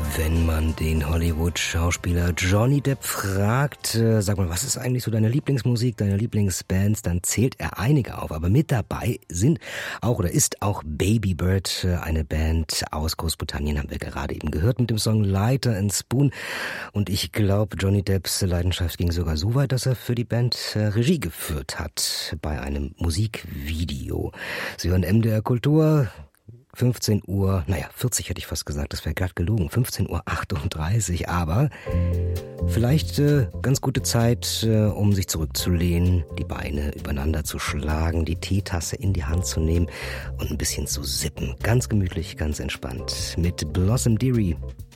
Wenn man den Hollywood-Schauspieler Johnny Depp fragt, sag mal, was ist eigentlich so deine Lieblingsmusik, deine Lieblingsbands, dann zählt er einige auf. Aber mit dabei ist auch Baby Bird, eine Band aus Großbritannien, haben wir gerade eben gehört mit dem Song Lighter and Spoon. Und ich glaube, Johnny Depps Leidenschaft ging sogar so weit, dass er für die Band Regie geführt hat bei einem Musikvideo. Sie hören MDR Kultur. 15 Uhr, 40 hätte ich fast gesagt, das wäre glatt gelogen, 15:38 Uhr, aber vielleicht ganz gute Zeit, um sich zurückzulehnen, die Beine übereinander zu schlagen, die Teetasse in die Hand zu nehmen und ein bisschen zu sippen. Ganz gemütlich, ganz entspannt mit Blossom Dearie.